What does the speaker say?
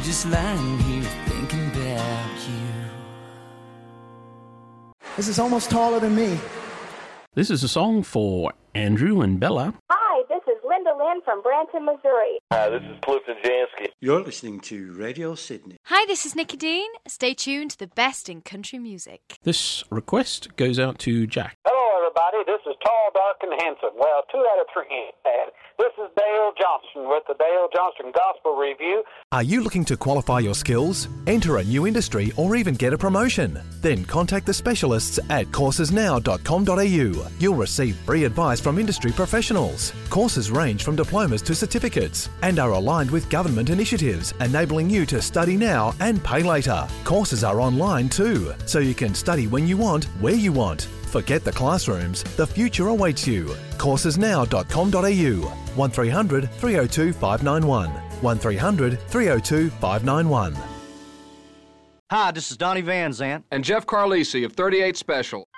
just lying here thinking about you. This is almost taller than me. This is a song for Andrew and Bella. Hi, this is Linda Lynn from Branson, Missouri. Hi, this is Clifton Jansky. You're listening to Radio Sydney. Hi, this is Nikki Dean. Stay tuned to the best in country music. This request goes out to Jack. Hello, everybody. This is Tall, Dark, and Handsome. Well, 2 out of 3 ain't bad. This is Dale Johnston with the Dale Johnston Gospel Review. Are you looking to qualify your skills, enter a new industry, or even get a promotion? Then contact the specialists at coursesnow.com.au. You'll receive free advice from industry professionals. Courses range from diplomas to certificates and are aligned with government initiatives, enabling you to study now and pay later. Courses are online too, so you can study when you want, where you want. Forget the classrooms, the future awaits you. Coursesnow.com.au. 1300 302 591. 1300 302 591. Hi, this is Donnie Van Zant. And Jeff Carlisi of 38 Special.